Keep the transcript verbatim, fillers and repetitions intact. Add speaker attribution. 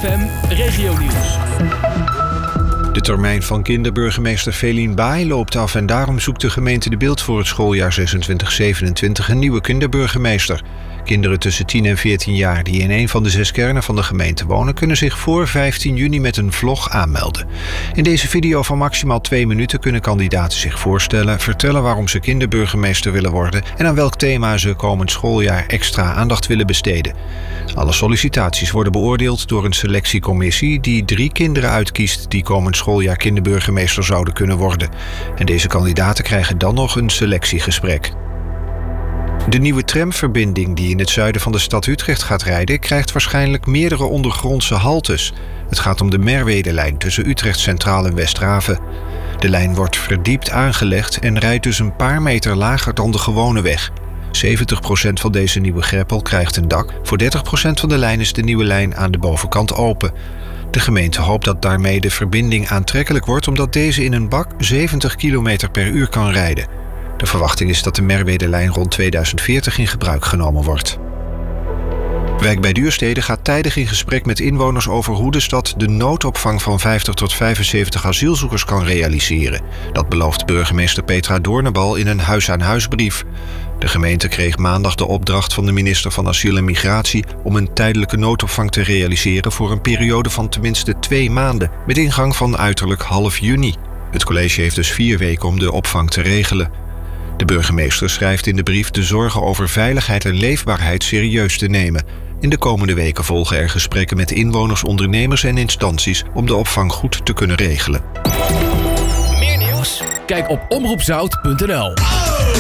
Speaker 1: F M Regionieuws.
Speaker 2: De termijn van kinderburgemeester Feline Baai loopt af en daarom zoekt de gemeente De Bilt voor het schooljaar zesentwintig zevenentwintig een nieuwe kinderburgemeester. Kinderen tussen tien en veertien jaar die in een van de zes kernen van de gemeente wonen, kunnen zich voor vijftien juni met een vlog aanmelden. In deze video van maximaal twee minuten kunnen kandidaten zich voorstellen, vertellen waarom ze kinderburgemeester willen worden en aan welk thema ze komend schooljaar extra aandacht willen besteden. Alle sollicitaties worden beoordeeld door een selectiecommissie die drie kinderen uitkiest die komend schooljaar kinderburgemeester zouden kunnen worden. En deze kandidaten krijgen dan nog een selectiegesprek. De nieuwe tramverbinding die in het zuiden van de stad Utrecht gaat rijden, krijgt waarschijnlijk meerdere ondergrondse haltes. Het gaat om de Merwedelijn tussen Utrecht Centraal en Westraven. De lijn wordt verdiept aangelegd en rijdt dus een paar meter lager dan de gewone weg. zeventig procent van deze nieuwe greppel krijgt een dak. Voor dertig procent van de lijn is de nieuwe lijn aan de bovenkant open. De gemeente hoopt dat daarmee de verbinding aantrekkelijk wordt, omdat deze in een bak zeventig kilometer per uur kan rijden. De verwachting is dat de Merwedelijn rond tweeduizend veertig in gebruik genomen wordt. Wijk bij Duurstede gaat tijdig in gesprek met inwoners over hoe de stad de noodopvang van vijftig tot vijfenzeventig asielzoekers kan realiseren. Dat belooft burgemeester Petra Doornenbal in een huis-aan-huisbrief. De gemeente kreeg maandag de opdracht van de minister van Asiel en Migratie om een tijdelijke noodopvang te realiseren voor een periode van tenminste twee maanden, met ingang van uiterlijk half juni. Het college heeft dus vier weken om de opvang te regelen. De burgemeester schrijft in de brief de zorgen over veiligheid en leefbaarheid serieus te nemen. In de komende weken volgen er gesprekken met inwoners, ondernemers en instanties om de opvang goed te kunnen regelen.
Speaker 1: Meer nieuws? Kijk op omroep zout punt n l.